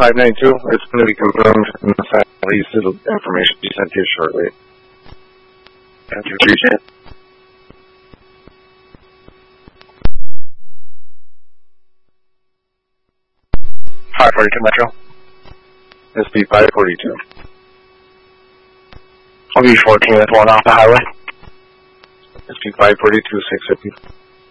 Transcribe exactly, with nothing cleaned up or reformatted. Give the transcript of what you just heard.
five ninety-two, it's going to be confirmed in the fact that the information be sent to you shortly. Thank you, appreciate it. five forty-two Metro. S P five forty-two. I'll be fourteen with one off the highway. S P five forty-two, six fifty.